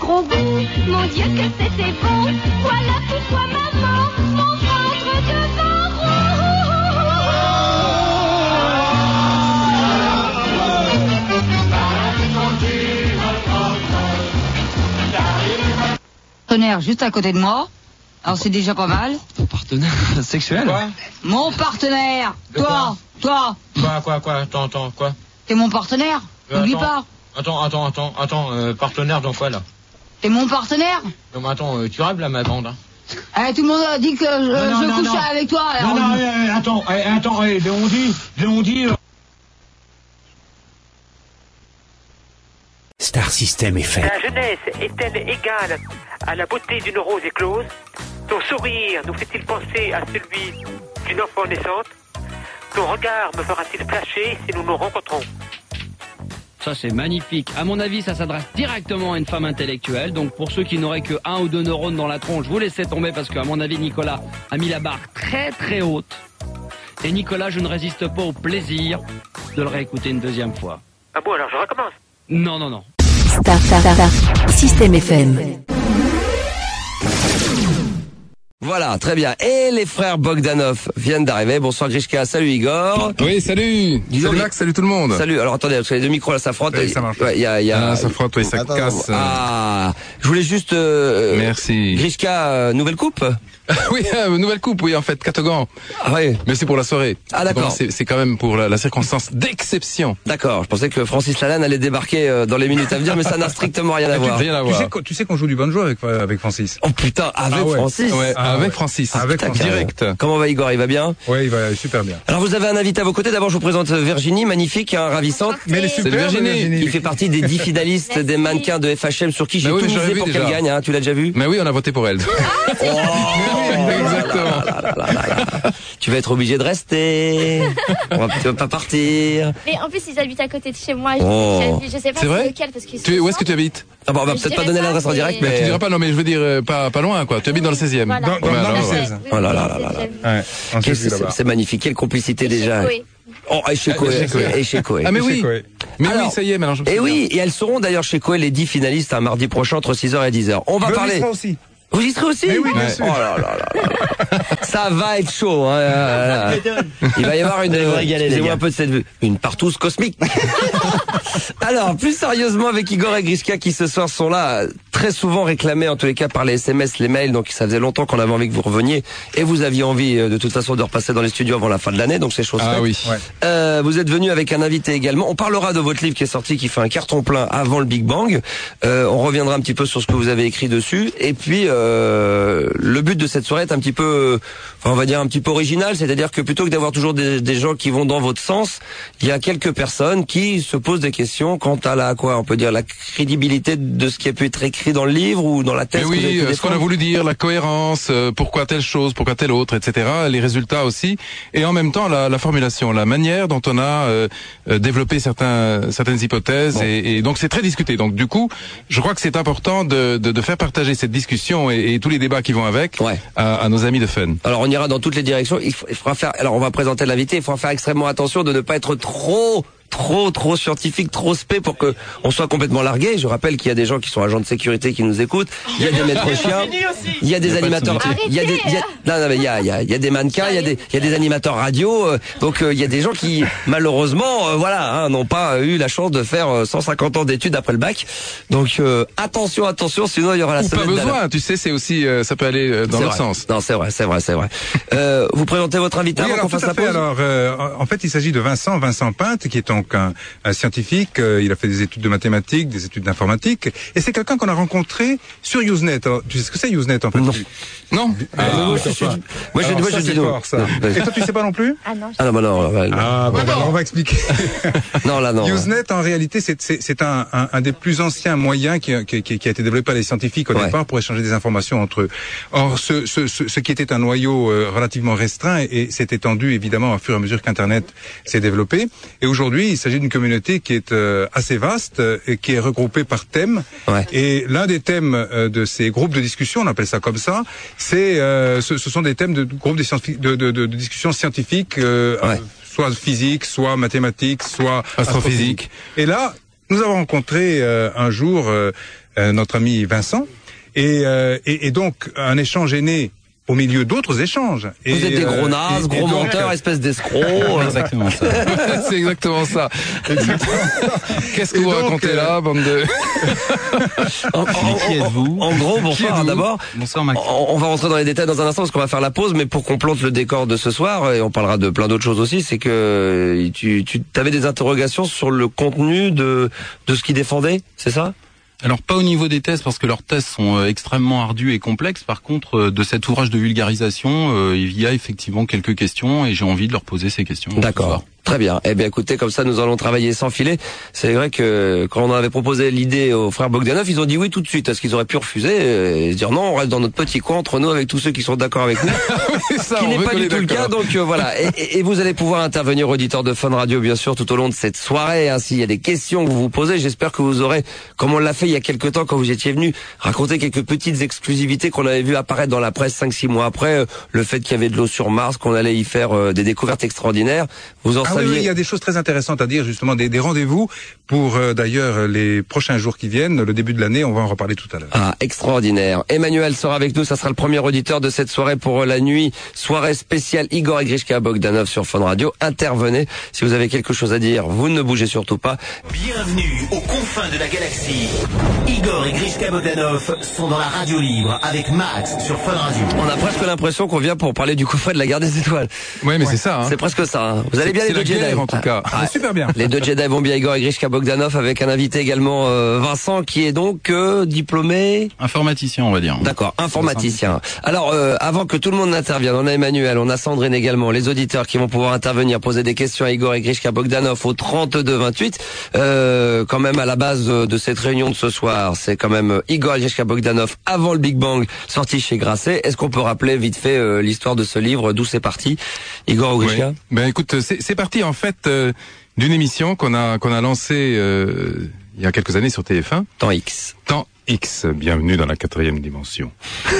gros goût. Mon Dieu que c'était bon. Voilà pourquoi maman, mon ventre devant Partenaire juste à côté de moi. Alors c'est déjà pas mal. Ton partenaire sexuel? Quoi? Mon partenaire. Toi. Quoi? Attends, quoi? T'es mon partenaire. N'oublie pas. Attends, partenaire dans quoi, là? T'es mon partenaire. Non, mais attends, tu rêves, là, ma bande, hein? Tout le monde a dit que je couchais avec toi. Alors Attends, Léon dit... Star System FM. La jeunesse est-elle égale à la beauté d'une rose éclose? Ton sourire nous fait-il penser à celui d'une enfant naissante? Ton regard me fera-t-il flasher si nous nous rencontrons? Ça c'est magnifique. À mon avis, ça s'adresse directement à une femme intellectuelle. Donc pour ceux qui n'auraient que 1 ou 2 neurones dans la tronche, vous laissez tomber parce qu'à mon avis, Nicolas a mis la barre très très haute. Et Nicolas, je ne résiste pas au plaisir de le réécouter une deuxième fois. Ah bon, alors je recommence. Non. Star System FM. Voilà, très bien. Et les frères Bogdanov viennent d'arriver. Bonsoir Grishka, salut Igor. Oui, salut. Salut Max, salut tout le monde. Salut. Alors attendez, parce que les deux micros là ça frotte. Oui, ça marche. Ouais, ça frotte, oui, ça casse. Ah, je voulais juste. Merci. Grishka, nouvelle coupe. Oui, nouvelle coupe, oui, en fait, Catogan. Ah oui. Mais c'est pour la soirée. Ah d'accord. Bon, c'est quand même pour la circonstance d'exception. D'accord. Je pensais que Francis Lalanne allait débarquer dans les minutes à venir, mais ça n'a strictement rien à voir. Rien à voir. Tu sais qu'on joue du banjo avec Francis. Oh putain, avec Francis. Ouais, avec Francis. Avec Francis. Direct. Comment va Igor? Il va bien? Ouais, il va super bien. Alors vous avez un invité à vos côtés. D'abord, je vous présente Virginie, magnifique, ravissante. Mais elle est super, Virginie. Il fait partie des 10 finalistes des mannequins de FHM sur qui j'ai tout misé pour qu'elle gagne. Hein, tu l'as déjà vu? Mais oui, on a voté pour elle. Exactement. Tu vas être obligé de rester. Tu vas pas partir. Mais en plus, ils habitent à côté de chez moi. Je sais pas C'est vrai lequel parce que Où est-ce que tu habites? Ah bon, on va peut-être pas donner l'adresse en direct, mais tu diras pas, non, mais je veux dire, pas loin, quoi. Tu habites dans le 16e. Voilà. Dans le 16. Oh là là là là. Ouais, c'est magnifique. Quelle complicité déjà. Oh, et chez Coé. Ah, mais oui. Mais alors, oui, ça y est, maintenant je me souviens. Et oui, et elles seront d'ailleurs chez Coé les 10 finalistes un mardi prochain entre 6h et 10h. On va parler. Ça aussi. Vous y serez aussi? Mais oui, bien sûr. Oh là là là. Ça va être chaud. Hein. Il va y avoir excusez-moi un peu de cette vue, une partouze cosmique. Alors, plus sérieusement, avec Igor et Grishka qui ce soir sont là, très souvent réclamés en tous les cas par les SMS, les mails. Donc ça faisait longtemps qu'on avait envie que vous reveniez et vous aviez envie de toute façon de repasser dans les studios avant la fin de l'année. Donc c'est chose faite. Ah oui. Vous êtes venu avec un invité également. On parlera de votre livre qui est sorti, qui fait un carton plein avant le Big Bang. On reviendra un petit peu sur ce que vous avez écrit dessus. Et puis le but de cette soirée est un petit peu, on va dire un petit peu original, c'est-à-dire que plutôt que d'avoir toujours des gens qui vont dans votre sens, il y a quelques personnes qui se posent des questions quant à on peut dire la crédibilité de ce qui a pu être écrit dans le livre ou dans la thèse. Mais oui, ce qu'on a voulu dire, la cohérence, pourquoi telle chose, pourquoi telle autre, etc. Les résultats aussi, et en même temps la formulation, la manière dont on a développé certaines hypothèses, bon. et donc c'est très discuté. Donc du coup, je crois que c'est important de faire partager cette discussion et tous les débats qui vont avec à nos amis de Fun. Alors on ira dans toutes les directions. Il faudra faire. Alors on va présenter l'invité. Il faudra faire extrêmement attention de ne pas être trop scientifique, trop spé pour que on soit complètement largué. Je rappelle qu'il y a des gens qui sont agents de sécurité qui nous écoutent. Il y a des maîtres chiens. Il y a des animateurs. Il y a des mannequins. Il y a des animateurs radio. Donc il y a des gens qui malheureusement n'ont pas eu la chance de faire 150 ans d'études après le bac. Donc attention, sinon il y aura la semaine. Pas besoin. Tu sais, c'est aussi ça peut aller dans l'autre sens. Non, c'est vrai. Vous présentez votre invité avant qu'on fasse la pause. Alors en fait, il s'agit de Vincent Pinte, qui est donc un scientifique. Il a fait des études de mathématiques, des études d'informatique, et c'est quelqu'un qu'on a rencontré sur Usenet. Alors, tu sais ce que c'est Usenet en fait? Non. Moi je dis non. Ça. Et toi tu sais pas non plus? Ah non. On va expliquer. Non. Usenet en réalité c'est un des plus anciens moyens qui a été développé par les scientifiques au départ pour échanger des informations entre eux. Or ce qui était un noyau relativement restreint et s'est étendu évidemment au fur et à mesure qu'Internet s'est développé. Et aujourd'hui, il s'agit d'une communauté qui est assez vaste et qui est regroupée par thèmes. Et l'un des thèmes de ces groupes de discussion, on appelle ça comme ça, ce sont des thèmes de groupes de discussion scientifiques, soit physique, soit mathématiques, soit astrophysique. Et là, nous avons rencontré un jour notre ami Vincent, et donc un échange est né au milieu d'autres échanges. Vous êtes des gros nazes, gros menteurs, espèce d'escrocs. Exactement ça. C'est exactement ça. Qu'est-ce que vous racontez là, bande de... Qui êtes-vous ? En gros, bonsoir d'abord. Bonsoir Max. On va rentrer dans les détails dans un instant parce qu'on va faire la pause, mais pour qu'on plante le décor de ce soir, et on parlera de plein d'autres choses aussi, c'est que tu avais des interrogations sur le contenu de ce qu'ils défendaient, c'est ça ? Alors pas au niveau des thèses, parce que leurs thèses sont extrêmement ardues et complexes. Par contre, de cet ouvrage de vulgarisation, il y a effectivement quelques questions et j'ai envie de leur poser ces questions. D'accord. Très bien. Eh bien, écoutez, comme ça, nous allons travailler sans filet. C'est vrai que quand on avait proposé l'idée aux frères Bogdanov, ils ont dit oui tout de suite. Est-ce qu'ils auraient pu refuser et se dire non, on reste dans notre petit coin entre nous avec tous ceux qui sont d'accord avec nous, ça, qui n'est pas du tout le cas. Donc voilà. Et vous allez pouvoir intervenir, auditeurs de Fun Radio, bien sûr, tout au long de cette soirée. S'il y a des questions que vous vous posez, j'espère que vous aurez, comme on l'a fait il y a quelques temps quand vous étiez venu, raconter quelques petites exclusivités qu'on avait vu apparaître dans la presse 5-6 mois après. Le fait qu'il y avait de l'eau sur Mars, qu'on allait y faire des découvertes extraordinaires. Vous en saviez? Oui, il y a des choses très intéressantes à dire, justement, des rendez-vous pour d'ailleurs les prochains jours qui viennent, le début de l'année, on va en reparler tout à l'heure. Ah, extraordinaire. Emmanuel sera avec nous, ça sera le premier auditeur de cette soirée pour la nuit, soirée spéciale Igor et Grishka Bogdanov sur Fun Radio. Intervenez, si vous avez quelque chose à dire, vous ne bougez surtout pas. Bienvenue aux confins de la galaxie. Igor et Grishka Bogdanov sont dans la radio libre avec Max sur Fun Radio. On a presque l'impression qu'on vient pour parler du coffret de la guerre des étoiles. Ouais, mais c'est ça. Hein. C'est presque ça. Hein. Vous allez bien les deux Jedi en tout cas. Super bien. Les deux Jedi vont bien, Igor et Grishka Bogdanov, avec un invité également, Vincent, qui est donc diplômé... Informaticien, on va dire. D'accord, informaticien. Alors, avant que tout le monde n'intervienne, on a Emmanuel, on a Sandrine également, les auditeurs qui vont pouvoir intervenir, poser des questions à Igor et Grishka Bogdanov au 32-28. Quand même, à la base de cette réunion de ce soir, c'est quand même Igor et Grishka Bogdanov avant le Big Bang, sorti chez Grasset. Est-ce qu'on peut rappeler vite fait l'histoire de ce livre, d'où c'est parti, Igor ou Grishka? Oui. Ben écoute, c'est parti en fait d'une émission qu'on a lancée il y a quelques années sur TF1. Temps X. Temps X, bienvenue dans la 4e dimension.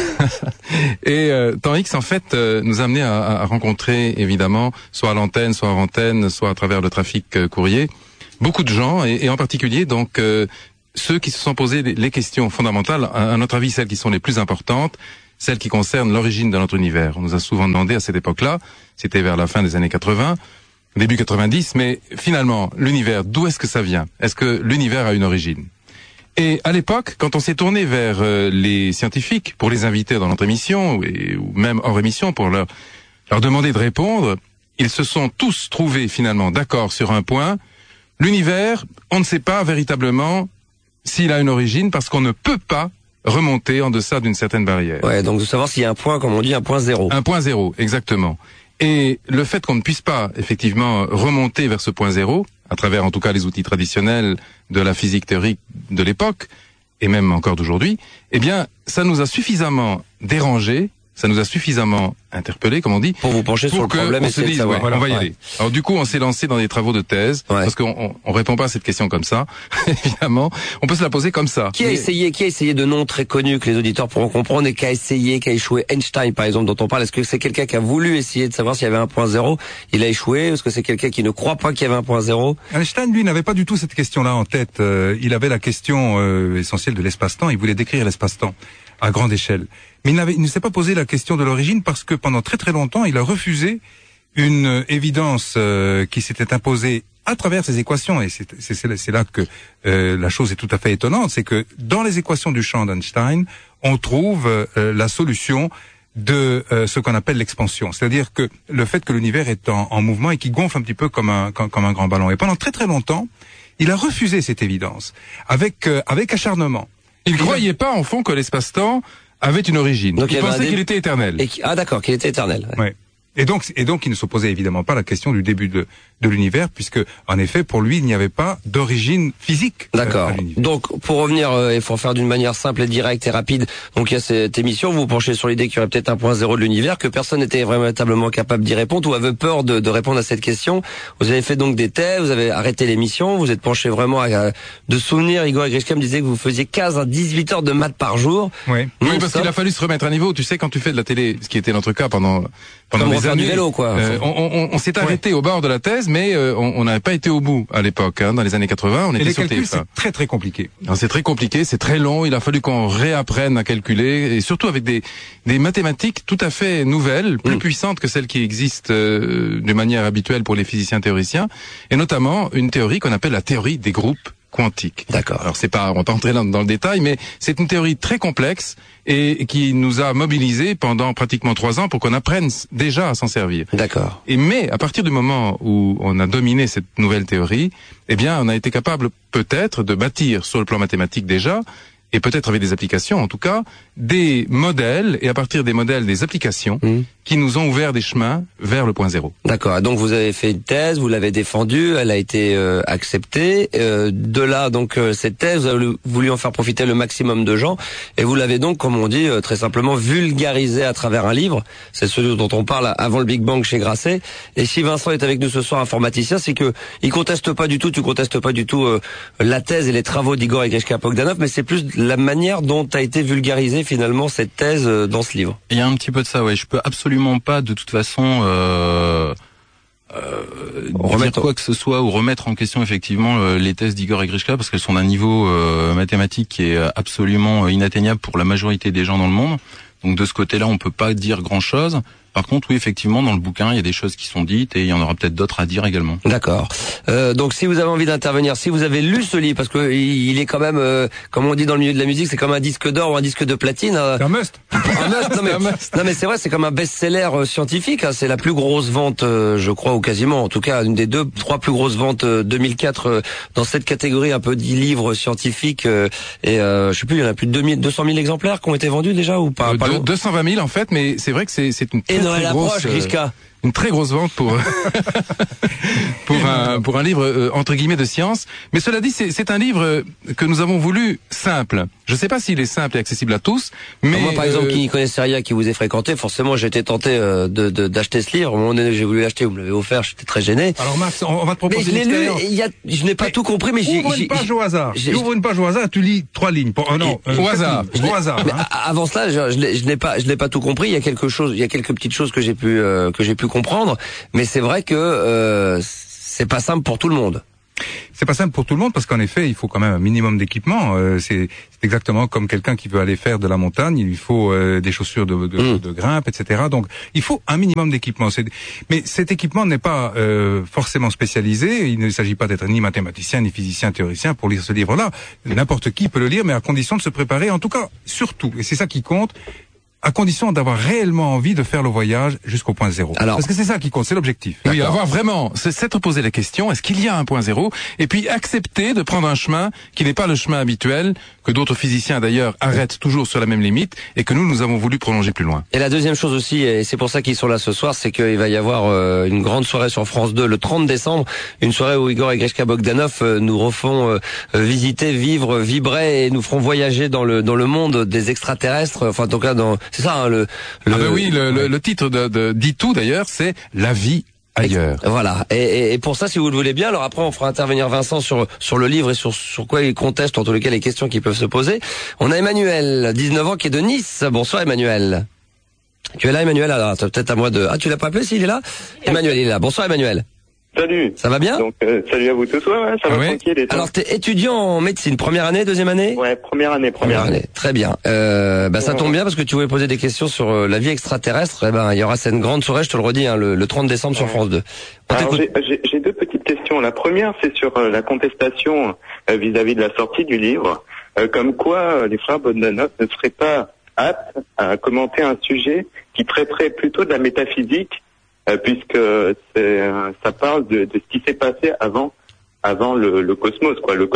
Et Temps X, en fait, nous a amené à rencontrer, évidemment, soit à l'antenne, soit hors antenne, soit à travers le trafic courrier, beaucoup de gens, et en particulier, donc, ceux qui se sont posés les questions fondamentales, à notre avis, celles qui sont les plus importantes, celles qui concernent l'origine de notre univers. On nous a souvent demandé à cette époque-là, c'était vers la fin des années 80, début 90, mais finalement, l'univers, d'où est-ce que ça vient? Est-ce que l'univers a une origine? Et à l'époque, quand on s'est tourné vers les scientifiques pour les inviter dans notre émission, ou même hors émission pour leur demander de répondre, ils se sont tous trouvés finalement d'accord sur un point. L'univers, on ne sait pas véritablement s'il a une origine parce qu'on ne peut pas remonter en deçà d'une certaine barrière. Ouais, donc de savoir s'il y a un point, comme on dit, un point zéro. Un point zéro, exactement. Et le fait qu'on ne puisse pas, effectivement, remonter vers ce point zéro, à travers en tout cas les outils traditionnels de la physique théorique de l'époque, et même encore d'aujourd'hui, eh bien, ça nous a suffisamment dérangés, ça nous a suffisamment interpellés, comme on dit, pour vous pencher sur le problème et se dise, ouais, on va y aller. Alors du coup, on s'est lancé dans des travaux de thèse, parce qu'on répond pas à cette question comme ça, évidemment. On peut se la poser comme ça. Qui a essayé de noms très connus que les auditeurs pourront comprendre et qui a échoué? Einstein, par exemple, dont on parle. Est-ce que c'est quelqu'un qui a voulu essayer de savoir s'il y avait un point zéro? Il a échoué. Est-ce que c'est quelqu'un qui ne croit pas qu'il y avait un point zéro? Einstein, lui, n'avait pas du tout cette question-là en tête. Il avait la question essentielle de l'espace-temps. Il voulait décrire l'espace-temps à grande échelle. Mais il ne s'est pas posé la question de l'origine parce que pendant très très longtemps, il a refusé une évidence qui s'était imposée à travers ces équations. Et c'est là que la chose est tout à fait étonnante. C'est que dans les équations du champ d'Einstein, on trouve la solution de ce qu'on appelle l'expansion. C'est-à-dire que le fait que l'univers est en mouvement et qui gonfle un petit peu comme un grand ballon. Et pendant très très longtemps, il a refusé cette évidence avec acharnement. Il ne croyait pas, en fond, que l'espace-temps avait une origine. Donc il pensait qu'il était éternel. Ah d'accord, qu'il était éternel. Ouais. Et donc il ne se posait évidemment pas la question du début de l'univers, puisque en effet pour lui il n'y avait pas d'origine physique. D'accord. Donc pour revenir, il faut faire d'une manière simple et directe et rapide. Donc il y a cette émission, vous vous penchez sur l'idée qu'il y aurait peut-être un point zéro de l'univers, que personne n'était véritablement capable d'y répondre ou avait peur de répondre à cette question. Vous avez fait donc des thèses, vous avez arrêté l'émission, vous êtes penché vraiment de souvenirs. Igor Grishka me disait que vous faisiez 15 à 18 heures de maths par jour. Oui. Oui, parce qu'il a fallu se remettre à niveau. Tu sais, quand tu fais de la télé, ce qui était notre cas pendant pendant Comme des refaire du années. vélo, quoi. On s'est arrêté au bord de la thèse, mais on n'avait pas été au bout à l'époque. Dans les années 80, on Et était les sur calculs, TF1. c'est très très compliqué. Alors, c'est très compliqué, c'est très long. Il a fallu qu'on réapprenne à calculer, et surtout avec des mathématiques tout à fait nouvelles, plus puissantes que celles qui existent de manière habituelle pour les physiciens théoriciens, et notamment une théorie qu'on appelle la théorie des groupes quantique. D'accord. Alors on va pas entrer dans le détail, mais c'est une théorie très complexe et qui nous a mobilisés pendant pratiquement 3 ans pour qu'on apprenne déjà à s'en servir. D'accord. Mais à partir du moment où on a dominé cette nouvelle théorie, eh bien on a été capable peut-être de bâtir sur le plan mathématique déjà, et peut-être avec des applications en tout cas, des modèles, et à partir des modèles, des applications qui nous ont ouvert des chemins vers le point zéro. D'accord. Donc vous avez fait une thèse, vous l'avez défendue, elle a été acceptée. De là, donc cette thèse, vous avez voulu en faire profiter le maximum de gens, et vous l'avez donc, comme on dit très simplement, vulgarisée à travers un livre. C'est celui dont on parle avant le Big Bang chez Grasset. Et si Vincent est avec nous ce soir, informaticien, c'est que il conteste pas du tout, tu contestes pas du tout la thèse et les travaux d'Igor et Grishka Bogdanov, mais c'est plus la manière dont a été vulgarisée finalement cette thèse dans ce livre. Il y a un petit peu de ça, ouais. Je peux absolument pas, de toute façon, dire quoi que ce soit ou remettre en question effectivement les thèses d'Igor et Grishka, parce qu'elles sont d'un niveau mathématique qui est absolument inatteignable pour la majorité des gens dans le monde. Donc de ce côté-là, on peut pas dire grand-chose. Par contre, oui, effectivement, dans le bouquin, il y a des choses qui sont dites et il y en aura peut-être d'autres à dire également. D'accord. Donc, si vous avez envie d'intervenir, si vous avez lu ce livre, parce que il est quand même, comme on dit dans le milieu de la musique, c'est comme un disque d'or ou un disque de platine. C'est un must. Un must. Non mais c'est vrai, c'est comme un best-seller scientifique. Hein, c'est la plus grosse vente, je crois, ou quasiment, en tout cas, une des 3 plus grosses ventes 2004 dans cette catégorie un peu dit livres scientifiques. Et je sais plus, il y en a plus de 200 000 exemplaires qui ont été vendus déjà ou pas, 220 000 en fait, mais c'est vrai que c'est une Noël approche, Grishka. Une très grosse vente pour pour un livre entre guillemets de science. Mais cela dit, c'est un livre que nous avons voulu simple. Je ne sais pas s'il est simple et accessible à tous, mais moi, par exemple, qui n'y connaissais rien, qui vous ai fréquenté, forcément, j'ai été tenté d'acheter ce livre. Au moment donné, j'ai voulu l'acheter, vous me l'avez offert, j'étais très gêné. Alors Max, on va te proposer une expérience. Je n'ai pas tout compris, mais ouvre une page au hasard. Ouvre une page au hasard, tu lis 3 lignes. Au hasard. Au hasard. Mais avant cela, je n'ai pas tout compris. Il y a quelques petites choses que j'ai pu comprendre, mais c'est vrai que c'est pas simple pour tout le monde. C'est pas simple pour tout le monde parce qu'en effet, il faut quand même un minimum d'équipement. C'est exactement comme quelqu'un qui veut aller faire de la montagne, il lui faut des chaussures de grimpe, etc. Donc, il faut un minimum d'équipement. Mais cet équipement n'est pas forcément spécialisé. Il ne s'agit pas d'être ni mathématicien, ni physicien, théoricien pour lire ce livre-là. N'importe qui peut le lire, mais à condition de se préparer. En tout cas, surtout, et c'est ça qui compte, à condition d'avoir réellement envie de faire le voyage jusqu'au point zéro. Alors, parce que c'est ça qui compte, c'est l'objectif. Oui, avoir vraiment, s'être posé la question, est-ce qu'il y a un point zéro, et puis accepter de prendre un chemin qui n'est pas le chemin habituel, que d'autres physiciens d'ailleurs arrêtent toujours sur la même limite, et que nous avons voulu prolonger plus loin. Et la deuxième chose aussi, et c'est pour ça qu'ils sont là ce soir, c'est qu'il va y avoir une grande soirée sur France 2 le 30 décembre, une soirée où Igor et Grishka Bogdanov nous refont visiter, vivre, vibrer, et nous feront voyager dans le monde des extraterrestres, enfin en tout cas c'est ça, hein, le titre dit tout d'ailleurs, c'est La vie ailleurs. Voilà. Et pour ça, si vous le voulez bien, alors après on fera intervenir Vincent sur le livre et sur quoi il conteste, en tous les cas les questions qui peuvent se poser. On a Emmanuel, 19 ans, qui est de Nice. Bonsoir Emmanuel. Tu es là Emmanuel? Alors peut-être à moi de... Ah, tu l'as pas appelé s'il est là? Emmanuel, il est là. Bonsoir Emmanuel. Salut. Ça va bien? Donc, salut à vous tous. Ouais, ça va tranquille. Et toi? Alors, t'es étudiant en médecine, première année, deuxième année? Ouais, première année. Très bien. Ça tombe bien parce que tu voulais poser des questions sur la vie extraterrestre. Eh ben, il y aura cette grande soirée, je te le redis, hein, le 30 décembre sur France 2. Alors, j'ai 2 petites questions. La première, c'est sur la contestation vis-à-vis de la sortie du livre. Comme quoi, les frères Bogdanov ne seraient pas aptes à commenter un sujet qui traiterait plutôt de la métaphysique, puisque ça parle de ce qui s'est passé avant le cosmos, quoi, le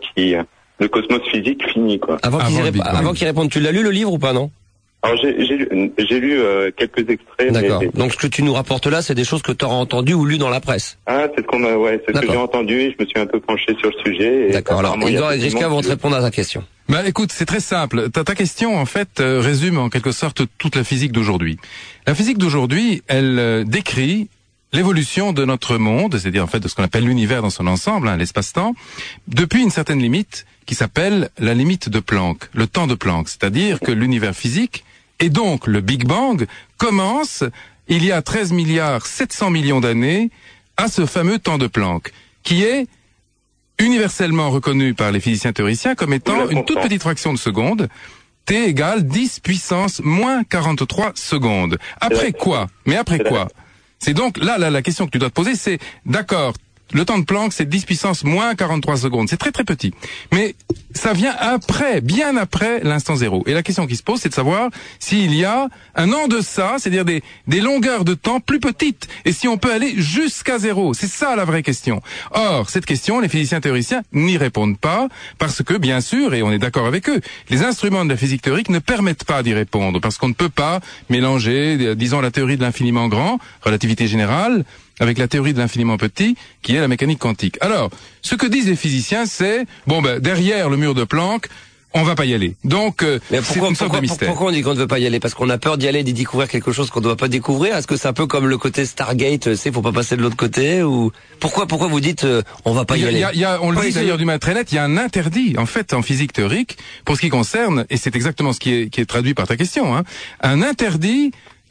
cosmos physique fini, quoi. Avant qu'il réponde, tu l'as lu le livre ou pas, non? Alors j'ai lu quelques extraits. D'accord. Donc ce que tu nous rapportes là, c'est des choses que tu auras entendues ou lues dans la presse. Ah, c'est ce que j'ai entendu et je me suis un peu penché sur le sujet. D'accord. Alors Igor et Grishka vont te répondre à ta question. Écoute, c'est très simple. Ta question, en fait, résume en quelque sorte toute la physique d'aujourd'hui. La physique d'aujourd'hui, elle décrit l'évolution de notre monde, c'est-à-dire en fait de ce qu'on appelle l'univers dans son ensemble, hein, l'espace-temps, depuis une certaine limite qui s'appelle la limite de Planck, le temps de Planck. C'est-à-dire que l'univers physique, et donc le Big Bang, commence il y a 13 milliards 700 millions d'années à ce fameux temps de Planck, qui est universellement reconnu par les physiciens théoriciens comme étant une toute petite fraction de seconde. T égale 10 puissance moins 43 secondes. Après quoi? Mais après quoi? C'est donc là, la question que tu dois te poser, c'est d'accord, le temps de Planck, c'est 10 puissance moins 43 secondes. C'est très très petit. Mais ça vient après, bien après l'instant zéro. Et la question qui se pose, c'est de savoir s'il y a un en deçà, c'est-à-dire des longueurs de temps plus petites. Et si on peut aller jusqu'à zéro. C'est ça la vraie question. Or, cette question, les physiciens théoriciens n'y répondent pas parce que, bien sûr, et on est d'accord avec eux, les instruments de la physique théorique ne permettent pas d'y répondre parce qu'on ne peut pas mélanger, disons, la théorie de l'infiniment grand, relativité générale, avec la théorie de l'infiniment petit, qui est la mécanique quantique. Alors, ce que disent les physiciens, c'est, derrière le mur de Planck, on va pas y aller. Donc, c'est une sorte de mystère. Pourquoi on dit qu'on ne veut pas y aller? Parce qu'on a peur d'y aller, d'y découvrir quelque chose qu'on ne doit pas découvrir? Est-ce que c'est un peu comme le côté Stargate, faut pas passer de l'autre côté? Ou pourquoi vous dites on va pas y aller? On le dit d'ailleurs d'une manière très nette, il y a un interdit, en fait, en physique théorique, pour ce qui concerne, et c'est exactement ce qui est traduit par ta question, un interdit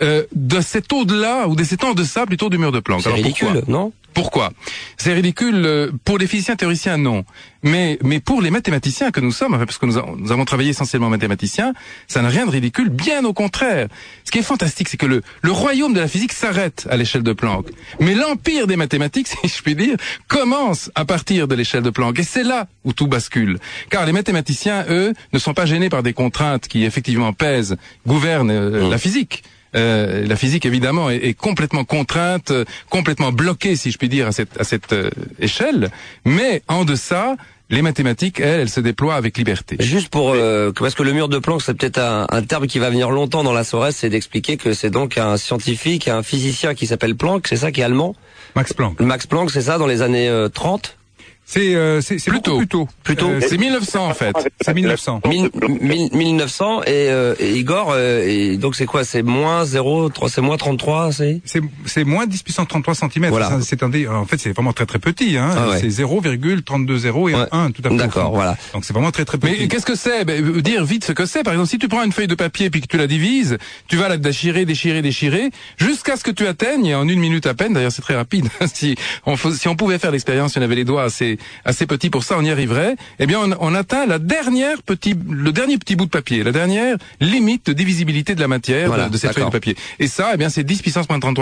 de cet au-delà, ou de cet en deçà plutôt du mur de Planck. C'est ridicule, non? Pourquoi? C'est ridicule pour les physiciens théoriciens, non. Mais pour les mathématiciens que nous sommes, parce que nous avons travaillé essentiellement mathématiciens, ça n'a rien de ridicule, bien au contraire. Ce qui est fantastique, c'est que le royaume de la physique s'arrête à l'échelle de Planck. Mais l'empire des mathématiques, si je puis dire, commence à partir de l'échelle de Planck. Et c'est là où tout bascule. Car les mathématiciens, eux, ne sont pas gênés par des contraintes qui effectivement pèsent, gouvernent la physique. La physique évidemment est complètement contrainte, complètement bloquée, si je puis dire, à cette échelle. Mais en deçà, les mathématiques, elles se déploient avec liberté. Juste parce que le mur de Planck, c'est peut-être un terme qui va venir longtemps dans la soirée, c'est d'expliquer que c'est donc un scientifique, un physicien qui s'appelle Planck, c'est ça, qui est allemand? Max Planck. Max Planck, c'est ça, dans les années 30? C'est plus tôt. C'est 1900 en fait. C'est 1900. 1900 et Igor, et donc c'est quoi? C'est moins 0,3, c'est moins 33, c'est moins 10 puissance 33 cm. Voilà. En fait, c'est vraiment très très petit, C'est 0,320 et 1 tout à fait. D'accord, voilà. Donc c'est vraiment très très petit. Mais qu'est-ce que c'est? Dire vite ce que c'est. Par exemple, si tu prends une feuille de papier puis que tu la divises, tu vas la déchirer, jusqu'à ce que tu atteignes, en 1 minute à peine, d'ailleurs c'est très rapide, si on pouvait faire l'expérience, si on avait les doigts assez petits pour ça, on y arriverait, eh bien on atteint le dernier petit bout de papier, la dernière limite de divisibilité de la matière de cette feuille de papier. Et ça, eh bien c'est 10 puissance moins 33